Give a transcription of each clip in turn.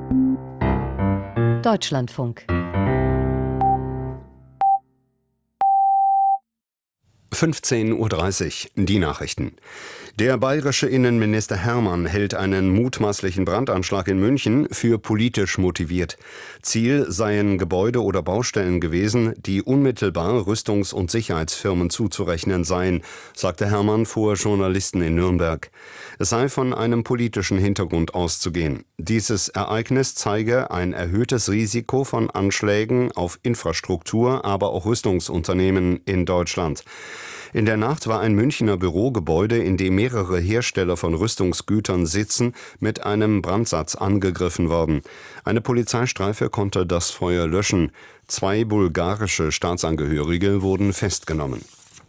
Deutschlandfunk. 15:30 Uhr, die Nachrichten. Der bayerische Innenminister Hermann hält einen mutmaßlichen Brandanschlag in München für politisch motiviert. Ziel seien Gebäude oder Baustellen gewesen, die unmittelbar Rüstungs- und Sicherheitsfirmen zuzurechnen seien, sagte Hermann vor Journalisten in Nürnberg. Es sei von einem politischen Hintergrund auszugehen. Dieses Ereignis zeige ein erhöhtes Risiko von Anschlägen auf Infrastruktur, aber auch Rüstungsunternehmen in Deutschland. In der Nacht war ein Münchner Bürogebäude, in dem mehrere Hersteller von Rüstungsgütern sitzen, mit einem Brandsatz angegriffen worden. Eine Polizeistreife konnte das Feuer löschen. 2 bulgarische Staatsangehörige wurden festgenommen.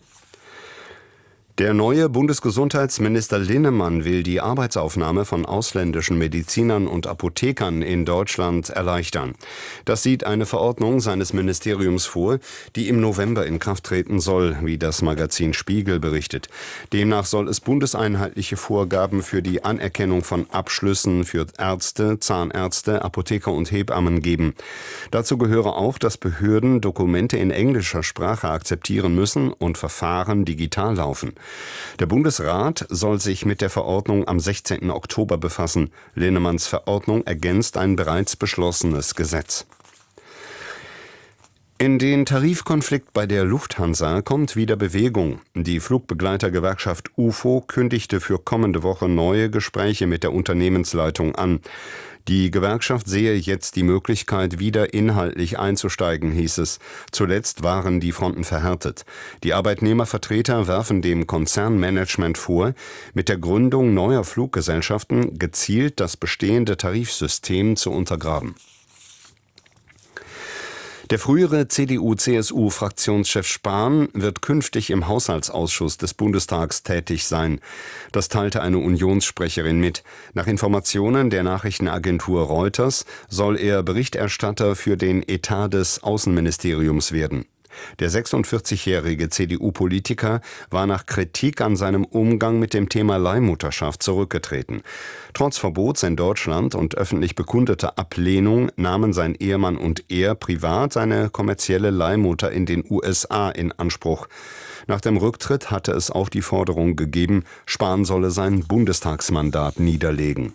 Der neue Bundesgesundheitsminister Linnemann will die Arbeitsaufnahme von ausländischen Medizinern und Apothekern in Deutschland erleichtern. Das sieht eine Verordnung seines Ministeriums vor, die im November in Kraft treten soll, wie das Magazin Spiegel berichtet. Demnach soll es bundeseinheitliche Vorgaben für die Anerkennung von Abschlüssen für Ärzte, Zahnärzte, Apotheker und Hebammen geben. Dazu gehöre auch, dass Behörden Dokumente in englischer Sprache akzeptieren müssen und Verfahren digital laufen. Der Bundesrat soll sich mit der Verordnung am 16. Oktober befassen. Linnemanns Verordnung ergänzt ein bereits beschlossenes Gesetz. In den Tarifkonflikt bei der Lufthansa kommt wieder Bewegung. Die Flugbegleitergewerkschaft UFO kündigte für kommende Woche neue Gespräche mit der Unternehmensleitung an. Die Gewerkschaft sehe jetzt die Möglichkeit, wieder inhaltlich einzusteigen, hieß es. Zuletzt waren die Fronten verhärtet. Die Arbeitnehmervertreter werfen dem Konzernmanagement vor, mit der Gründung neuer Fluggesellschaften gezielt das bestehende Tarifsystem zu untergraben. Der frühere CDU-CSU-Fraktionschef Spahn wird künftig im Haushaltsausschuss des Bundestags tätig sein. Das teilte eine Unionssprecherin mit. Nach Informationen der Nachrichtenagentur Reuters soll er Berichterstatter für den Etat des Außenministeriums werden. Der 46-jährige CDU-Politiker war nach Kritik an seinem Umgang mit dem Thema Leihmutterschaft zurückgetreten. Trotz Verbots in Deutschland und öffentlich bekundeter Ablehnung nahmen sein Ehemann und er privat seine kommerzielle Leihmutter in den USA in Anspruch. Nach dem Rücktritt hatte es auch die Forderung gegeben, Spahn solle sein Bundestagsmandat niederlegen.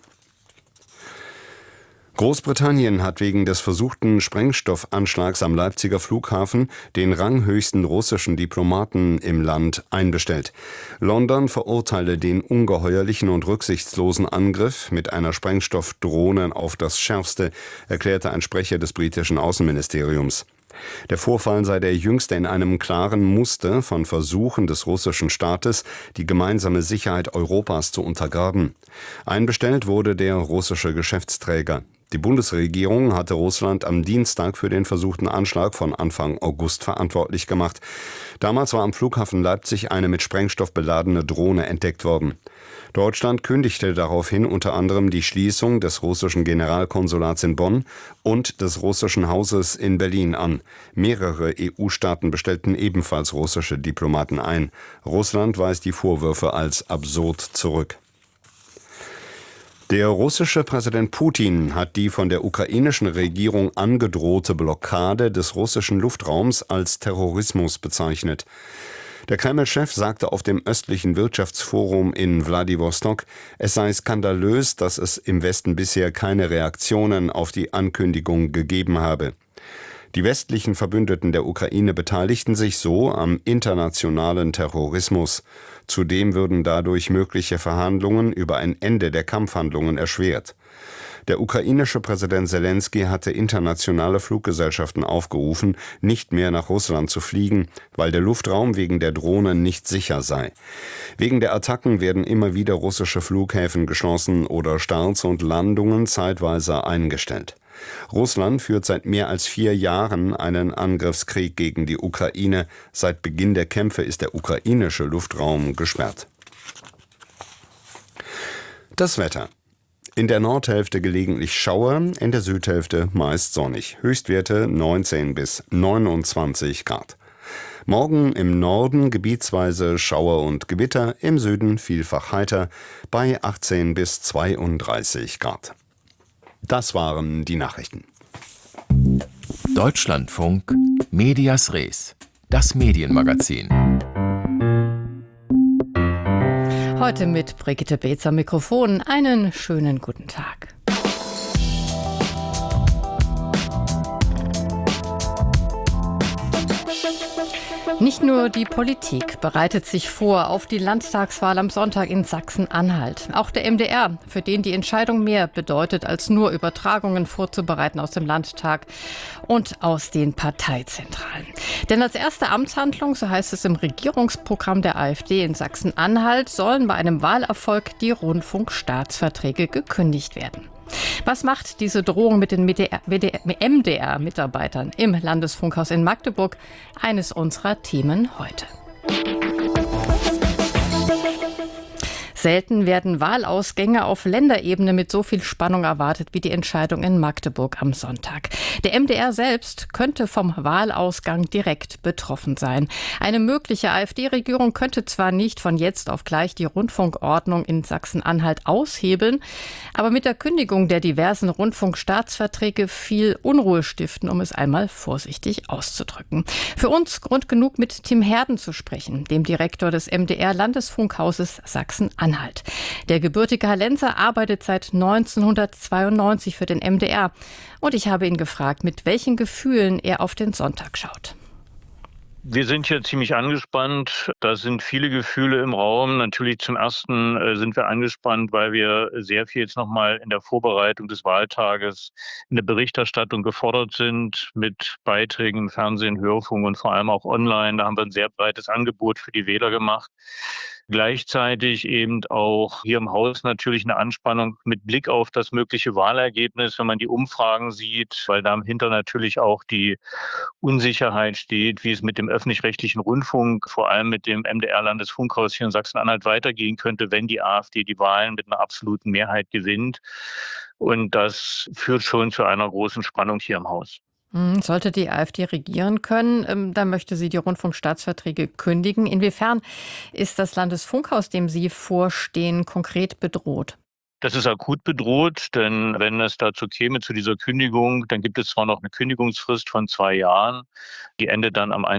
Großbritannien hat wegen des versuchten Sprengstoffanschlags am Leipziger Flughafen den ranghöchsten russischen Diplomaten im Land einbestellt. London verurteile den ungeheuerlichen und rücksichtslosen Angriff mit einer Sprengstoffdrohne auf das Schärfste, erklärte ein Sprecher des britischen Außenministeriums. Der Vorfall sei der jüngste in einem klaren Muster von Versuchen des russischen Staates, die gemeinsame Sicherheit Europas zu untergraben. Einbestellt wurde der russische Geschäftsträger. Die Bundesregierung hatte Russland am Dienstag für den versuchten Anschlag von Anfang August verantwortlich gemacht. Damals war am Flughafen Leipzig eine mit Sprengstoff beladene Drohne entdeckt worden. Deutschland kündigte daraufhin unter anderem die Schließung des russischen Generalkonsulats in Bonn und des russischen Hauses in Berlin an. Mehrere EU-Staaten bestellten ebenfalls russische Diplomaten ein. Russland weist die Vorwürfe als absurd zurück. Der russische Präsident Putin hat die von der ukrainischen Regierung angedrohte Blockade des russischen Luftraums als Terrorismus bezeichnet. Der Kreml-Chef sagte auf dem östlichen Wirtschaftsforum in Wladiwostok, es sei skandalös, dass es im Westen bisher keine Reaktionen auf die Ankündigung gegeben habe. Die westlichen Verbündeten der Ukraine beteiligten sich so am internationalen Terrorismus. Zudem würden dadurch mögliche Verhandlungen über ein Ende der Kampfhandlungen erschwert. Der ukrainische Präsident Selensky hatte internationale Fluggesellschaften aufgerufen, nicht mehr nach Russland zu fliegen, weil der Luftraum wegen der Drohnen nicht sicher sei. Wegen der Attacken werden immer wieder russische Flughäfen geschlossen oder Starts und Landungen zeitweise eingestellt. Russland führt seit mehr als 4 Jahren einen Angriffskrieg gegen die Ukraine. Seit Beginn der Kämpfe ist der ukrainische Luftraum gesperrt. Das Wetter. In der Nordhälfte gelegentlich Schauer, in der Südhälfte meist sonnig. Höchstwerte 19 bis 29 Grad. Morgen im Norden gebietsweise Schauer und Gewitter, im Süden vielfach heiter bei 18 bis 32 Grad. Das waren die Nachrichten. Deutschlandfunk Medias Res, das Medienmagazin. Heute mit Brigitte Beetz am Mikrofon. Einen schönen guten Tag. Nicht nur die Politik bereitet sich vor auf die Landtagswahl am Sonntag in Sachsen-Anhalt. Auch der MDR, für den die Entscheidung mehr bedeutet, als nur Übertragungen vorzubereiten aus dem Landtag und aus den Parteizentralen. Denn als erste Amtshandlung, so heißt es im Regierungsprogramm der AfD in Sachsen-Anhalt, sollen bei einem Wahlerfolg die Rundfunkstaatsverträge gekündigt werden. Was macht diese Drohung mit den MDR-Mitarbeitern im Landesfunkhaus in Magdeburg? Eines unserer Themen heute. Selten werden Wahlausgänge auf Länderebene mit so viel Spannung erwartet wie die Entscheidung in Magdeburg am Sonntag. Der MDR selbst könnte vom Wahlausgang direkt betroffen sein. Eine mögliche AfD-Regierung könnte zwar nicht von jetzt auf gleich die Rundfunkordnung in Sachsen-Anhalt aushebeln, aber mit der Kündigung der diversen Rundfunkstaatsverträge viel Unruhe stiften, um es einmal vorsichtig auszudrücken. Für uns Grund genug, mit Tim Herden zu sprechen, dem Direktor des MDR-Landesfunkhauses Sachsen-Anhalt. Der gebürtige Hallenser arbeitet seit 1992 für den MDR. Und ich habe ihn gefragt, mit welchen Gefühlen er auf den Sonntag schaut. Wir sind hier ziemlich angespannt. Da sind viele Gefühle im Raum. Natürlich zum ersten sind wir angespannt, weil wir sehr viel jetzt nochmal in der Vorbereitung des Wahltages in der Berichterstattung gefordert sind mit Beiträgen im Fernsehen, Hörfunk und vor allem auch online. Da haben wir ein sehr breites Angebot für die Wähler gemacht. Gleichzeitig eben auch hier im Haus natürlich eine Anspannung mit Blick auf das mögliche Wahlergebnis, wenn man die Umfragen sieht, weil dahinter natürlich auch die Unsicherheit steht, wie es mit dem öffentlich-rechtlichen Rundfunk, vor allem mit dem MDR-Landesfunkhaus hier in Sachsen-Anhalt weitergehen könnte, wenn die AfD die Wahlen mit einer absoluten Mehrheit gewinnt. Und das führt schon zu einer großen Spannung hier im Haus. Sollte die AfD regieren können, dann möchte sie die Rundfunkstaatsverträge kündigen. Inwiefern ist das Landesfunkhaus, dem Sie vorstehen, konkret bedroht? Das ist akut bedroht, denn wenn es dazu käme, zu dieser Kündigung, dann gibt es zwar noch eine Kündigungsfrist von 2 Jahren, die endet dann am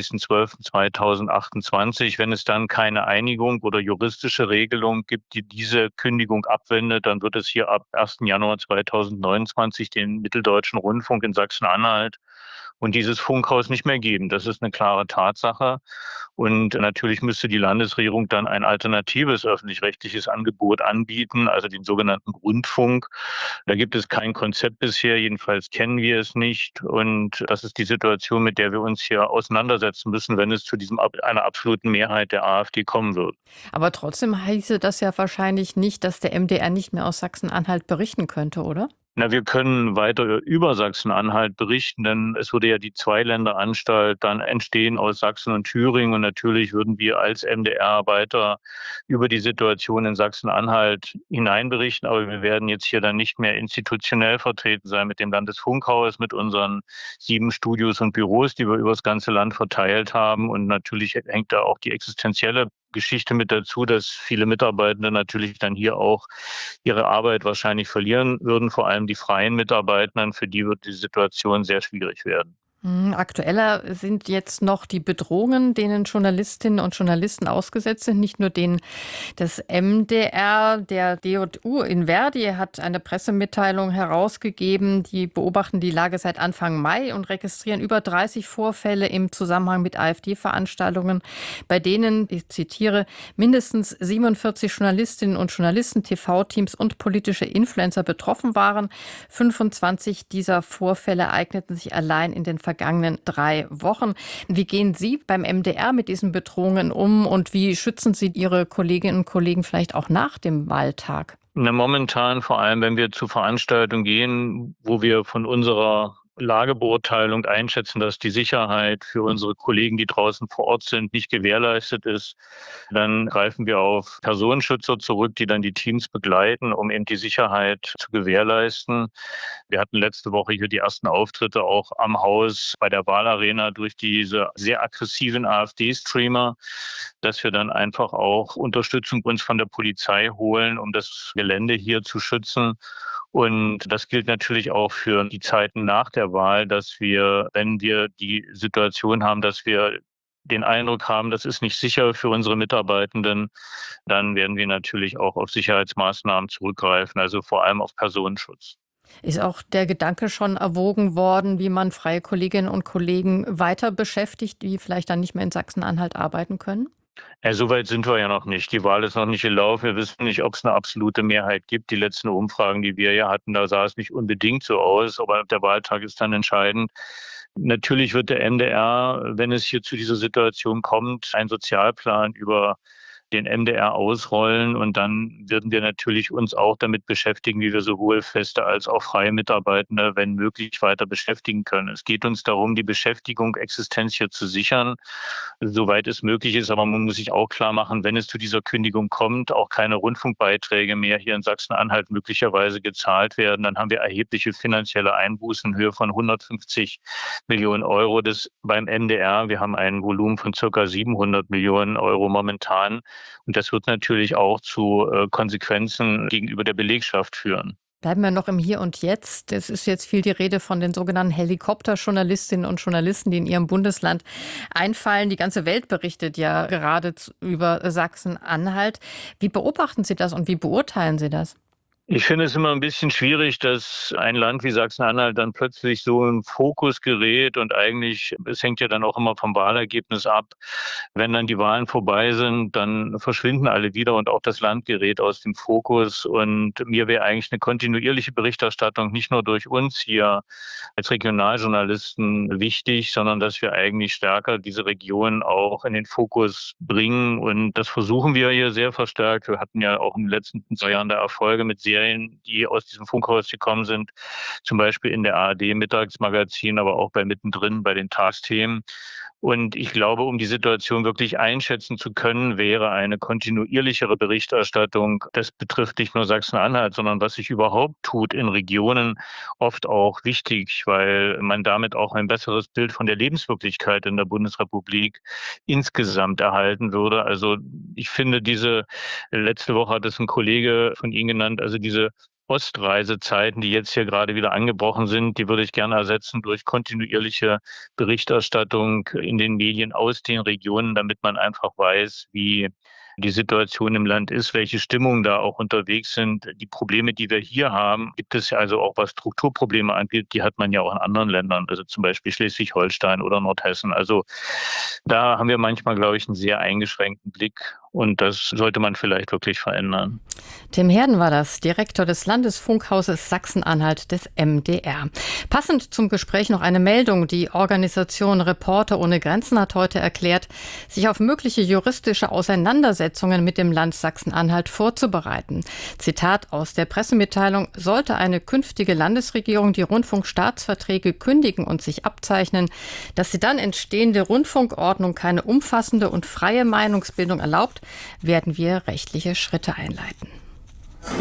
31.12.2028. Wenn es dann keine Einigung oder juristische Regelung gibt, die diese Kündigung abwendet, dann wird es hier ab 1. Januar 2029 den Mitteldeutschen Rundfunk in Sachsen-Anhalt und dieses Funkhaus nicht mehr geben. Das ist eine klare Tatsache. Und natürlich müsste die Landesregierung dann ein alternatives öffentlich-rechtliches Angebot anbieten, also den sogenannten Rundfunk. Da gibt es kein Konzept bisher, jedenfalls kennen wir es nicht. Und das ist die Situation, mit der wir uns hier auseinandersetzen müssen, wenn es zu einer absoluten Mehrheit der AfD kommen wird. Aber trotzdem heiße das ja wahrscheinlich nicht, dass der MDR nicht mehr aus Sachsen-Anhalt berichten könnte, oder? Wir können weiter über Sachsen-Anhalt berichten, denn es würde ja die Zweiländer-Anstalt dann entstehen aus Sachsen und Thüringen. Und natürlich würden wir als MDR-Arbeiter über die Situation in Sachsen-Anhalt hinein berichten. Aber wir werden jetzt hier dann nicht mehr institutionell vertreten sein mit dem Landesfunkhaus, mit unseren 7 Studios und Büros, die wir über das ganze Land verteilt haben. Und natürlich hängt da auch die existenzielle Geschichte mit dazu, dass viele Mitarbeitende natürlich dann hier auch ihre Arbeit wahrscheinlich verlieren würden, vor allem die freien Mitarbeitenden, für die wird die Situation sehr schwierig werden. Aktueller sind jetzt noch die Bedrohungen, denen Journalistinnen und Journalisten ausgesetzt sind, nicht nur denen des MDR. Der DJU in Verdi hat eine Pressemitteilung herausgegeben, die beobachten die Lage seit Anfang Mai und registrieren über 30 Vorfälle im Zusammenhang mit AfD-Veranstaltungen, bei denen, ich zitiere, mindestens 47 Journalistinnen und Journalisten, TV-Teams und politische Influencer betroffen waren. 25 dieser Vorfälle eigneten sich allein in den vergangenen 3 Wochen. Wie gehen Sie beim MDR mit diesen Bedrohungen um und wie schützen Sie Ihre Kolleginnen und Kollegen vielleicht auch nach dem Wahltag? Momentan, vor allem wenn wir zu Veranstaltungen gehen, wo wir von unserer Lagebeurteilung einschätzen, dass die Sicherheit für unsere Kollegen, die draußen vor Ort sind, nicht gewährleistet ist, dann greifen wir auf Personenschützer zurück, die dann die Teams begleiten, um eben die Sicherheit zu gewährleisten. Wir hatten letzte Woche hier die ersten Auftritte auch am Haus bei der Wahlarena durch diese sehr aggressiven AfD-Streamer, dass wir dann einfach auch Unterstützung uns von der Polizei holen, um das Gelände hier zu schützen. Und das gilt natürlich auch für die Zeiten nach der Wahl, dass wir, wenn wir die Situation haben, dass wir den Eindruck haben, das ist nicht sicher für unsere Mitarbeitenden, dann werden wir natürlich auch auf Sicherheitsmaßnahmen zurückgreifen, also vor allem auf Personenschutz. Ist auch der Gedanke schon erwogen worden, wie man freie Kolleginnen und Kollegen weiter beschäftigt, die vielleicht dann nicht mehr in Sachsen-Anhalt arbeiten können? Ja, so weit sind wir ja noch nicht. Die Wahl ist noch nicht gelaufen. Wir wissen nicht, ob es eine absolute Mehrheit gibt. Die letzten Umfragen, die wir ja hatten, da sah es nicht unbedingt so aus, aber der Wahltag ist dann entscheidend. Natürlich wird der MdR, wenn es hier zu dieser Situation kommt, einen Sozialplan über den MdR ausrollen und dann würden wir natürlich uns auch damit beschäftigen, wie wir sowohl feste als auch freie Mitarbeitende, wenn möglich, weiter beschäftigen können. Es geht uns darum, die Beschäftigung, Existenz hier zu sichern, soweit es möglich ist. Aber man muss sich auch klar machen, wenn es zu dieser Kündigung kommt, auch keine Rundfunkbeiträge mehr hier in Sachsen-Anhalt möglicherweise gezahlt werden, dann haben wir erhebliche finanzielle Einbußen in Höhe von 150 Millionen Euro beim MdR. Wir haben ein Volumen von ca. 700 Millionen Euro momentan. Und das wird natürlich auch zu Konsequenzen gegenüber der Belegschaft führen. Bleiben wir noch im Hier und Jetzt. Es ist jetzt viel die Rede von den sogenannten Helikopterjournalistinnen und Journalisten, die in ihrem Bundesland einfallen. Die ganze Welt berichtet ja gerade über Sachsen-Anhalt. Wie beobachten Sie das und wie beurteilen Sie das? Ich finde es immer ein bisschen schwierig, dass ein Land wie Sachsen-Anhalt dann plötzlich so im Fokus gerät und eigentlich, es hängt ja dann auch immer vom Wahlergebnis ab. Wenn dann die Wahlen vorbei sind, dann verschwinden alle wieder und auch das Land gerät aus dem Fokus. Und mir wäre eigentlich eine kontinuierliche Berichterstattung nicht nur durch uns hier als Regionaljournalisten wichtig, sondern dass wir eigentlich stärker diese Region auch in den Fokus bringen. Und das versuchen wir hier sehr verstärkt. Wir hatten ja auch in den letzten 2 Jahren da Erfolge mit Serien, die aus diesem Funkhaus gekommen sind, zum Beispiel in der ARD-Mittagsmagazin, aber auch bei Mittendrin, bei den Tagesthemen. Und ich glaube, um die Situation wirklich einschätzen zu können, wäre eine kontinuierlichere Berichterstattung, das betrifft nicht nur Sachsen-Anhalt, sondern was sich überhaupt tut in Regionen, oft auch wichtig, weil man damit auch ein besseres Bild von der Lebenswirklichkeit in der Bundesrepublik insgesamt erhalten würde. Also ich finde letzte Woche hat es ein Kollege von Ihnen genannt, also diese Ostreisezeiten, die jetzt hier gerade wieder angebrochen sind, die würde ich gerne ersetzen durch kontinuierliche Berichterstattung in den Medien aus den Regionen, damit man einfach weiß, wie die Situation im Land ist, welche Stimmungen da auch unterwegs sind. Die Probleme, die wir hier haben, gibt es ja also auch, was Strukturprobleme angeht, die hat man ja auch in anderen Ländern, also zum Beispiel Schleswig-Holstein oder Nordhessen. Also da haben wir manchmal, glaube ich, einen sehr eingeschränkten Blick und das sollte man vielleicht wirklich verändern. Tim Herden war das, Direktor des Landesfunkhauses Sachsen-Anhalt des MdR. Passend zum Gespräch noch eine Meldung. Die Organisation Reporter ohne Grenzen hat heute erklärt, sich auf mögliche juristische Auseinandersetzungen mit dem Land Sachsen-Anhalt vorzubereiten. Zitat aus der Pressemitteilung: Sollte eine künftige Landesregierung die Rundfunkstaatsverträge kündigen und sich abzeichnen, dass die dann entstehende Rundfunkordnung keine umfassende und freie Meinungsbildung erlaubt, werden wir rechtliche Schritte einleiten.